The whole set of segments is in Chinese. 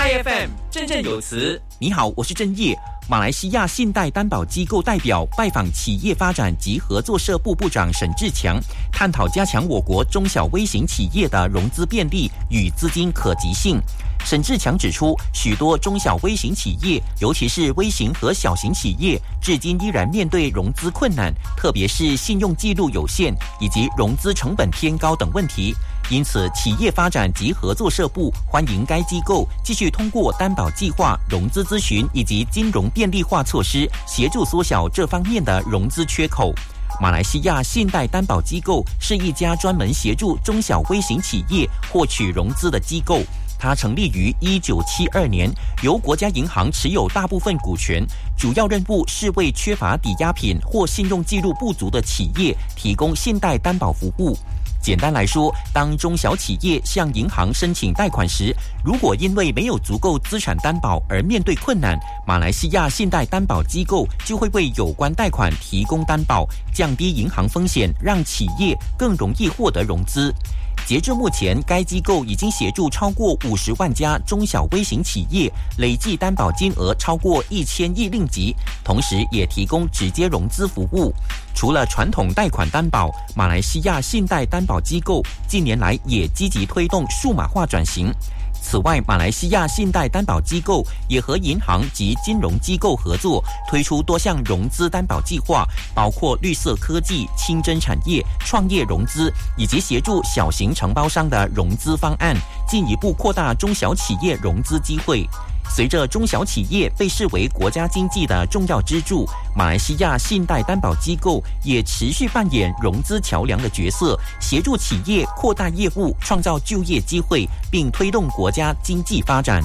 IFM 振振有词。 你好，我是郑业。马来西亚信贷担保机构代表拜访企业发展及合作社部部长沈志强，探讨加强我国中小微型企业的融资便利与资金可及性。沈志强指出，许多中小微型企业，尤其是微型和小型企业，至今依然面对融资困难，特别是信用记录有限以及融资成本偏高等问题。因此，企业发展及合作社部欢迎该机构继续通过担保计划、融资咨询以及金融便利化措施，协助缩小这方面的融资缺口。马来西亚信贷担保机构是一家专门协助中小微型企业获取融资的机构。它成立于1972年，由国家银行持有大部分股权，主要任务是为缺乏抵押品或信用记录不足的企业提供信贷担保服务。简单来说，当中小企业向银行申请贷款时，如果因为没有足够资产担保而面对困难，马来西亚信贷担保机构就会为有关贷款提供担保，降低银行风险，让企业更容易获得融资。截至目前，该机构已经协助超过50万家中小微型企业，累计担保金额超过1000亿令吉，同时也提供直接融资服务。除了传统贷款担保，马来西亚信贷担保机构近年来也积极推动数码化转型。此外，马来西亚信贷担保机构也和银行及金融机构合作，推出多项融资担保计划，包括绿色科技、清真产业、创业融资，以及协助小型承包商的融资方案，进一步扩大中小企业融资机会。随着中小企业被视为国家经济的重要支柱，马来西亚信贷担保机构也持续扮演融资桥梁的角色，协助企业扩大业务，创造就业机会，并推动国家经济发展。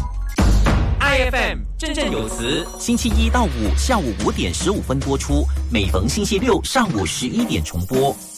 IFM 振振有词， 星期1到5下午5点15分播出，每逢星期六上午11点重播。